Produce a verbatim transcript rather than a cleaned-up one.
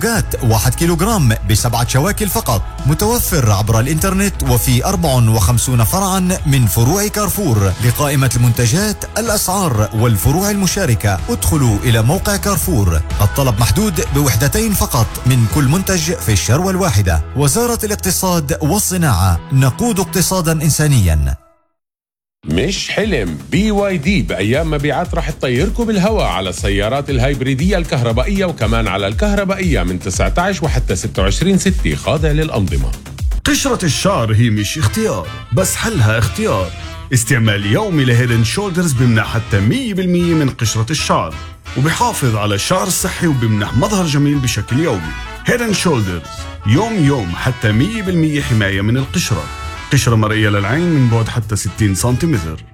يوغات واحد كيلوغرام بسبعة شواكل فقط. متوفر عبر الإنترنت وفي أربع وخمسين فرعا من فروع كارفور. لقائمة المنتجات، الأسعار والفروع المشاركة ادخلوا إلى موقع كارفور. الطلب محدود بوحدتين فقط من كل منتج في الشروة الواحدة. وزارة الاقتصاد والصناعة، نقود اقتصادا إنسانيا. مش حلم، بي واي دي بأيام مبيعات رح تطيركم بالهواء على السيارات الهايبريدية الكهربائية وكمان على الكهربائية من تسعة عشر وحتى ستة وعشرين ستة، خاضع للأنظمة. قشرة الشعر هي مش اختيار بس حلها اختيار. استعمال يومي لهيدن شولدرز بمنح حتى مية بالمية من قشرة الشعر، وبيحافظ على الشعر الصحي وبمنح مظهر جميل بشكل يومي. هيدن شولدرز يوم يوم حتى مية بالمية حماية من القشرة. قشرة مرئية للعين من بعد حتى ستين سنتيمتر.